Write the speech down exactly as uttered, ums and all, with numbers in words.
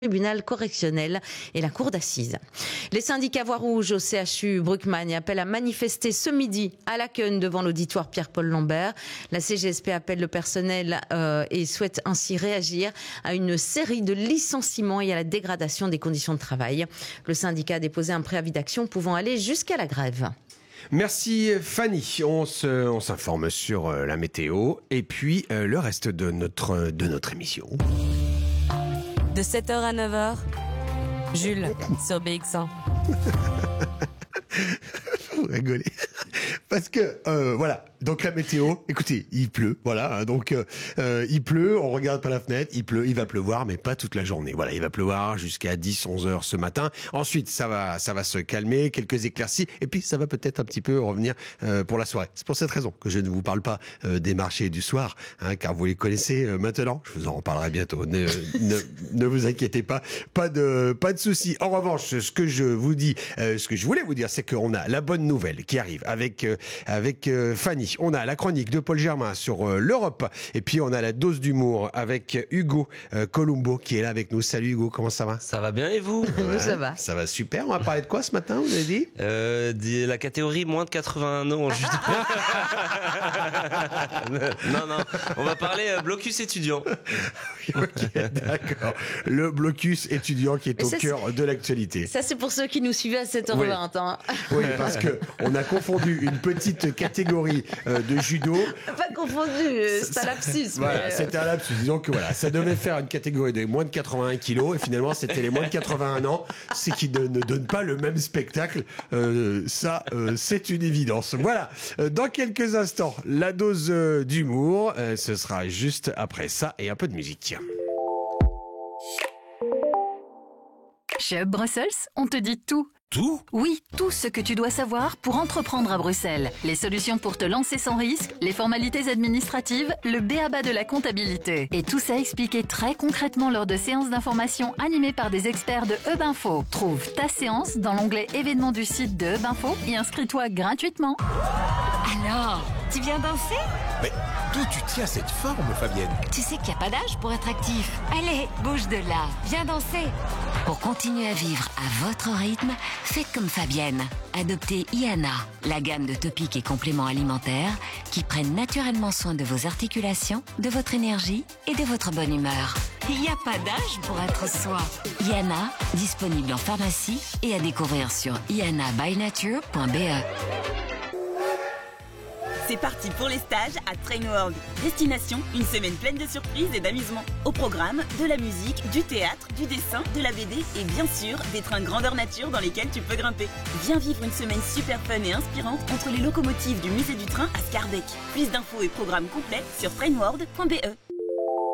tribunal correctionnel et la cour d'assises. Les syndicats voient rouge au C H U Bruckmann appellent à manifester ce midi à Laken devant l'auditoire Pierre-Paul Lambert. La C G S P appelle le personnel euh, et souhaite ainsi réagir à une série de licenciements et à la dégradation des conditions de travail. Le syndicat a déposé un préavis d'action pouvant aller jusqu'à la grève. Merci Fanny. On se, on s'informe sur euh, la météo et puis euh, le reste de notre, de notre émission. De sept heures à neuf heures, Jules sur B X un. Vous rigolez. Parce que, euh, voilà, donc la météo, écoutez, il pleut, voilà, hein, donc euh, il pleut, on regarde par la fenêtre, il pleut, il va pleuvoir, mais pas toute la journée. Voilà, il va pleuvoir jusqu'à dix, onze heures ce matin. Ensuite, ça va, ça va se calmer, quelques éclaircies, et puis ça va peut-être un petit peu revenir euh, pour la soirée. C'est pour cette raison que je ne vous parle pas euh, des marchés du soir, hein, car vous les connaissez euh, maintenant. Je vous en reparlerai bientôt. Ne, ne, ne vous inquiétez pas, pas de, pas de soucis. En revanche, ce que je vous dis, euh, ce que je voulais vous dire, c'est qu'on a la bonne nouvelle qui arrive avec euh, avec euh, Fanny. On a la chronique de Paul Germain sur euh, l'Europe. Et puis on a la dose d'humour avec Hugo euh, Colombo qui est là avec nous. Salut Hugo, comment ça va? Ça va bien et vous? Ouais, ça va. Ça va super. On va parler de quoi ce matin, vous avez dit? euh, La catégorie moins de quatre-vingt-un ans, juste. non, non. On va parler euh, blocus étudiant. Ok, d'accord. Le blocus étudiant qui est au ça, cœur de l'actualité. Ça, c'est pour ceux qui nous suivaient à sept heures vingt. Oui, hein. oui, parce que on a confondu une petite catégorie euh, de judo. Pas confondu, c'est un lapsus. Voilà, mais... c'était un lapsus. Disons que voilà, ça devait faire une catégorie de moins de quatre-vingt-un kilos et finalement c'était les moins de quatre-vingt-un ans, c'est qui ne, ne donnent pas le même spectacle. Euh, ça, euh, c'est une évidence. Voilà. Euh, dans quelques instants, la dose euh, d'humour, euh, ce sera juste après ça et un peu de musique. Chez Hub Brussels, on te dit tout. Tout? Oui, tout ce que tu dois savoir pour entreprendre à Bruxelles. Les solutions pour te lancer sans risque, les formalités administratives, le b a ba de la comptabilité. Et tout ça expliqué très concrètement lors de séances d'information animées par des experts de Hub Info. Trouve ta séance dans l'onglet événements du site de Hub Info et inscris-toi gratuitement. Alors, tu viens danser? Mais d'où tu tiens cette forme, Fabienne? Tu sais qu'il n'y a pas d'âge pour être actif. Allez, bouge de là, viens danser. Pour continuer à vivre à votre rythme, faites comme Fabienne. Adoptez Iana, la gamme de topiques et compléments alimentaires qui prennent naturellement soin de vos articulations, de votre énergie et de votre bonne humeur. Il n'y a pas d'âge pour être soi. Iana, disponible en pharmacie et à découvrir sur iana by nature point b e. C'est parti pour les stages à Train World. Destination, une semaine pleine de surprises et d'amusement. Au programme, de la musique, du théâtre, du dessin, de la B D et bien sûr, des trains grandeur nature dans lesquels tu peux grimper. Viens vivre une semaine super fun et inspirante entre les locomotives du musée du train à Scarbeck. Plus d'infos et programmes complets sur train world point b e.